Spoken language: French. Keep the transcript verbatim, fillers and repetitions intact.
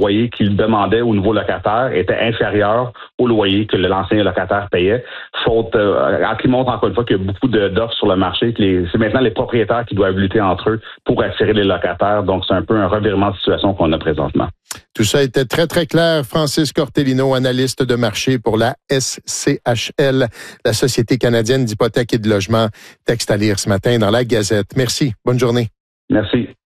loyer qu'il demandait au nouveau locataire était inférieur au loyer que l'ancien locataire payait. Faute, euh, qui montre encore une fois qu'il y a beaucoup de, d'offres sur le marché, que les, c'est maintenant les propriétaires qui doivent lutter entre eux pour attirer les locataires. Donc, c'est un peu un revirement de situation qu'on a présentement. Tout ça était très, très clair. Francis Cortellino, analyste de marché pour la S C H L, la Société canadienne d'hypothèques et de logement. Texte à lire ce matin dans la Gazette. Merci. Bonne journée. Merci.